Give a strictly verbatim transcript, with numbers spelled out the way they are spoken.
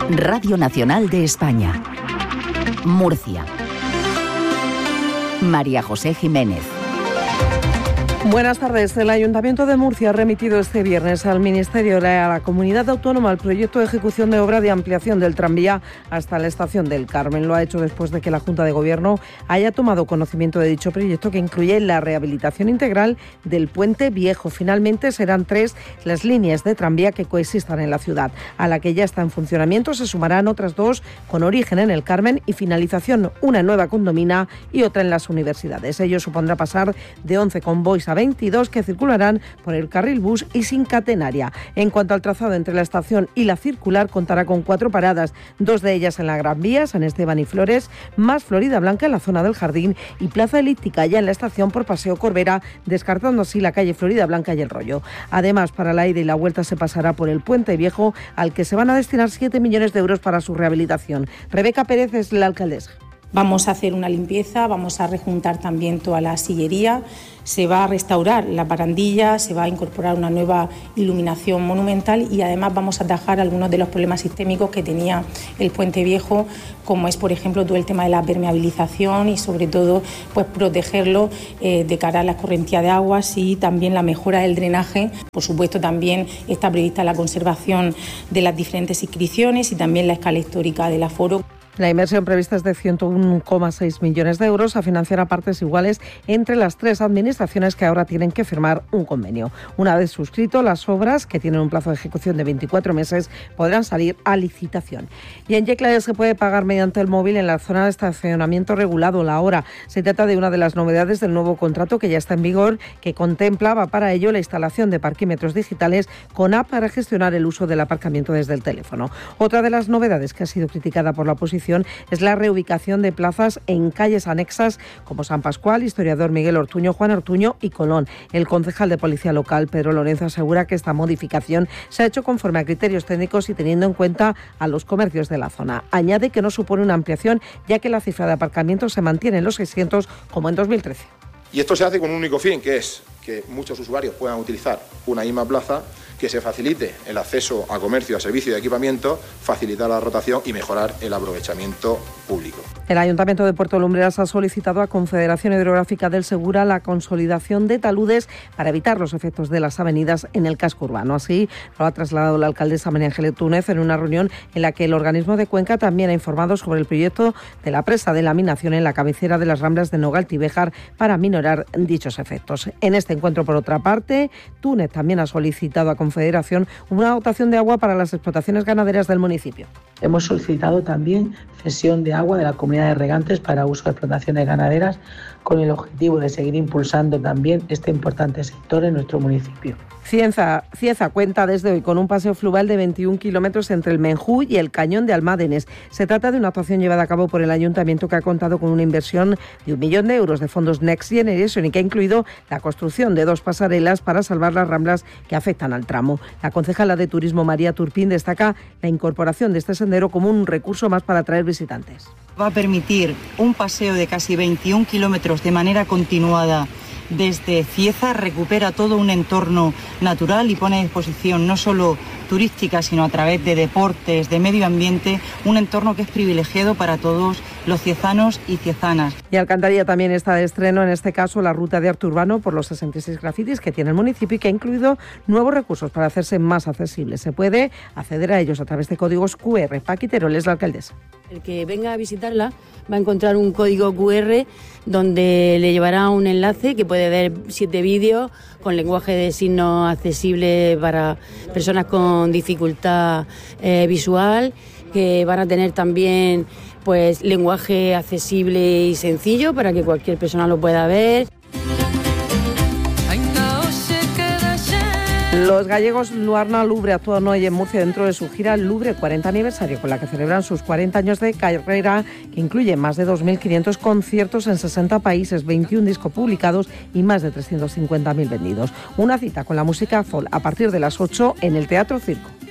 Radio Nacional de España. Murcia. María José Jiménez. Buenas tardes. El Ayuntamiento de Murcia ha remitido este viernes al Ministerio de la Comunidad Autónoma el proyecto de ejecución de obra de ampliación del tranvía hasta la estación del Carmen. Lo ha hecho después de que la Junta de Gobierno haya tomado conocimiento de dicho proyecto, que incluye la rehabilitación integral del Puente Viejo. Finalmente serán tres las líneas de tranvía que coexistan en la ciudad. A la que ya está en funcionamiento se sumarán otras dos con origen en el Carmen y finalización, una en Nueva Condomina y otra en las universidades. Ello supondrá pasar de once convoys a veintidós que circularán por el carril bus y sin catenaria. En cuanto al trazado entre la estación y la circular, contará con cuatro paradas, dos de ellas en la Gran Vía, San Esteban y Flores, más Florida Blanca en la zona del Jardín y Plaza Elíptica ya en la estación por Paseo Corbera, descartando así la calle Florida Blanca y El Rollo. Además, para la ida y la vuelta se pasará por el Puente Viejo, al que se van a destinar siete millones de euros para su rehabilitación. Rebeca Pérez es la alcaldesa. Vamos a hacer una limpieza, vamos a rejuntar también toda la sillería, se va a restaurar la barandilla, se va a incorporar una nueva iluminación monumental y además vamos a atajar algunos de los problemas sistémicos que tenía el Puente Viejo, como es, por ejemplo, todo el tema de la permeabilización y sobre todo pues protegerlo eh, de cara a la escorrentía de aguas y también la mejora del drenaje. Por supuesto, también está prevista la conservación de las diferentes inscripciones y también la escala histórica del aforo. La inversión prevista es de ciento uno coma seis millones de euros a financiar a partes iguales entre las tres administraciones que ahora tienen que firmar un convenio. Una vez suscrito, las obras, que tienen un plazo de ejecución de veinticuatro meses, podrán salir a licitación. Y en Yecla se puede pagar mediante el móvil en la zona de estacionamiento regulado, la hora. Se trata de una de las novedades del nuevo contrato que ya está en vigor, que contemplaba para ello la instalación de parquímetros digitales con app para gestionar el uso del aparcamiento desde el teléfono. Otra de las novedades que ha sido criticada por la oposición es la reubicación de plazas en calles anexas como San Pascual, Historiador Miguel Ortuño, Juan Ortuño y Colón. El concejal de Policía Local, Pedro Lorenzo, asegura que esta modificación se ha hecho conforme a criterios técnicos y teniendo en cuenta a los comercios de la zona. Añade que no supone una ampliación, ya que la cifra de aparcamientos se mantiene en los seiscientos como en dos mil trece. Y esto se hace con un único fin, que es que muchos usuarios puedan utilizar una misma plaza, que se facilite el acceso a comercio, a servicio y a equipamiento, facilitar la rotación y mejorar el aprovechamiento público. El Ayuntamiento de Puerto Lumbreras ha solicitado a Confederación Hidrográfica del Segura la consolidación de taludes para evitar los efectos de las avenidas en el casco urbano. Así lo ha trasladado la alcaldesa María Ángeles Túnez en una reunión en la que el organismo de Cuenca también ha informado sobre el proyecto de la presa de laminación en la cabecera de las Ramblas de Nogaltibejar para minorar dichos efectos. En este encuentro, por otra parte, Túnez también ha solicitado a Confederación una dotación de agua para las explotaciones ganaderas del municipio. Hemos solicitado también cesión de agua de la comunidad de regantes para uso de explotaciones ganaderas con el objetivo de seguir impulsando también este importante sector en nuestro municipio. Cieza, Cieza cuenta desde hoy con un paseo fluvial de veintiún kilómetros entre el Menjú y el Cañón de Almádenes. Se trata de una actuación llevada a cabo por el Ayuntamiento, que ha contado con una inversión de un millón de euros de fondos Next Generation y que ha incluido la construcción de dos pasarelas para salvar las ramblas que afectan al tramo. La concejala de Turismo, María Turpín, destaca la incorporación de este sendero como un recurso más para atraer visitantes. Va a permitir un paseo de casi veintiún kilómetros de manera continuada desde Cieza, recupera todo un entorno natural y pone a disposición no solo turística, sino a través de deportes, de medio ambiente, un entorno que es privilegiado para todos los ciezanos y ciezanas. Y Alcantarilla también está de estreno, en este caso la ruta de arte urbano por los sesenta y seis grafitis que tiene el municipio y que ha incluido nuevos recursos para hacerse más accesibles. Se puede acceder a ellos a través de códigos cu erre. Paqui Terol es la alcaldesa. El que venga a visitarla va a encontrar un código cu erre donde le llevará un enlace que puede ver siete vídeos con lenguaje de signos accesible para personas con dificultad eh, visual, que van a tener también pues lenguaje accesible y sencillo para que cualquier persona lo pueda ver. Los gallegos Luarna Lubre actúan hoy en Murcia dentro de su gira Lubre cuarenta aniversario, con la que celebran sus cuarenta años de carrera, que incluye más de dos mil quinientos conciertos en sesenta países, veintiún discos publicados y más de trescientos cincuenta mil vendidos. Una cita con la música folk a partir de las ocho en el Teatro Circo.